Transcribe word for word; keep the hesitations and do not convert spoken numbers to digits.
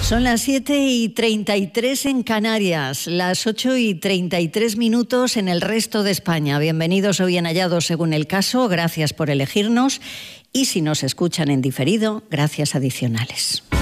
Son las siete y treinta y tres en Canarias, las ocho y treinta y tres minutos en el resto de España. Bienvenidos o bien hallados según el caso, gracias por elegirnos y si nos escuchan en diferido, gracias adicionales.